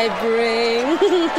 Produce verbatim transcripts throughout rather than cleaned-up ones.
I bring.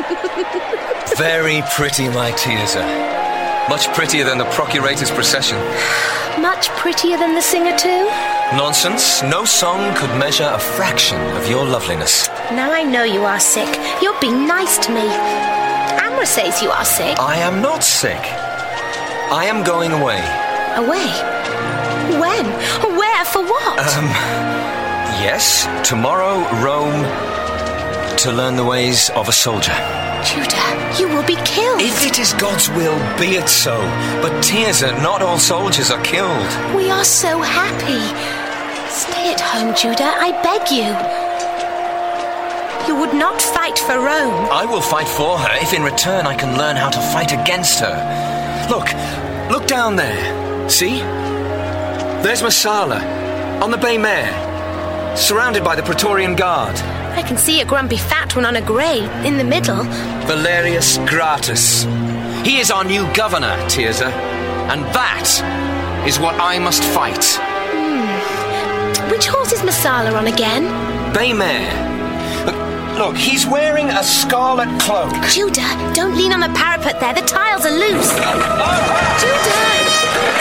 Very pretty, my Tirzah. Much prettier than the Procurator's procession. Much prettier than the singer too? Nonsense. No song could measure a fraction of your loveliness. Now I know you are sick. You're being nice to me. Amra says you are sick. I am not sick. I am going away. Away? When? Where? For what? Um, yes. Tomorrow, Rome, to learn the ways of a soldier. Judah, you will be killed. If it is God's will, be it so. But Tirzah, not all soldiers are killed. We are so happy. Stay at home, Judah, I beg you. You would not fight for Rome. I will fight for her if in return I can learn how to fight against her. Look, look down there. See? There's Messala, on the bay mare, surrounded by the Praetorian Guard. I can see a grumpy fat one on a grey, in the middle. Valerius Gratus. He is our new governor, Tirzah. And that is what I must fight. Hmm. Which horse is Messala on again? Bay mare. Look, look, he's wearing a scarlet cloak. Judah, don't lean on the parapet there. The tiles are loose. Judah!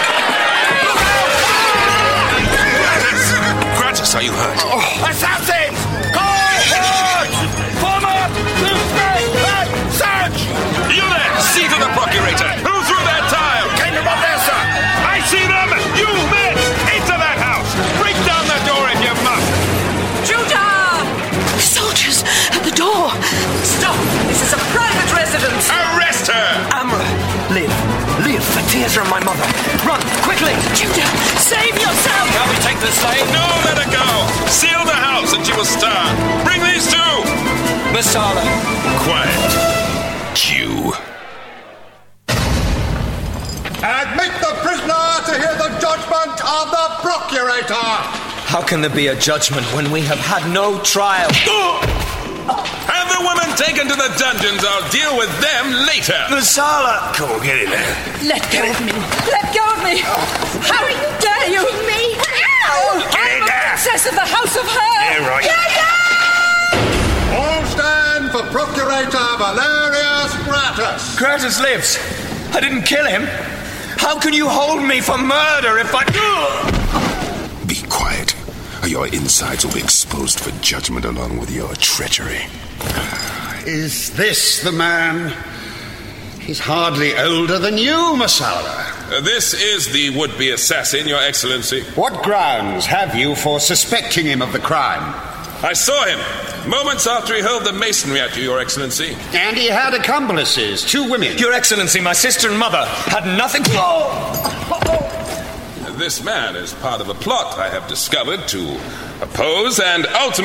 Gratus, are you hurt? Oh. Assassins! Form up! Search! You there! See to the Procurator! Who threw that tile? Came from up there, sir! I see them! You men! Into that house! Break down the door if you must! Judah! Soldiers at the door! Stop! This is a private residence! Arrest her! Amra, live. Live for Tirzah and my mother. Run, quickly! Judah, save yourself! Shall we take this slave? No, let her go! Seal the house and she will starve! Bring these two! Messala. Quiet. Jew. Admit the prisoner to hear the judgment of the Procurator! How can there be a judgment when we have had no trial? Have the women taken to the dungeons. I'll deal with them later. Messala. Come on, get in there. Let go of me! Let go of me! How dare you! Me? Ow! I'm the princess of the House of Her! Yeah, right. All stand for Procurator Valerius Gratus. Gratus lives. I didn't kill him. How can you hold me for murder if I... Be quiet, or your insides will be exposed for judgment along with your treachery. Is this the man? He's hardly older than you, Messala. Uh, this is the would-be assassin, Your Excellency. What grounds have you for suspecting him of the crime? I saw him moments after he hurled the masonry at you, Your Excellency. And he had accomplices, two women. Your Excellency, my sister and mother had nothing to... This man is part of a plot I have discovered to oppose and ultimately